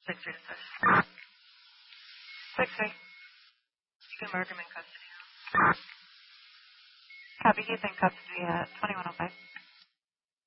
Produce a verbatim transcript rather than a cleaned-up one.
six three to six. six three. You can mark him in custody. Copy. He's in custody at twenty-one oh five.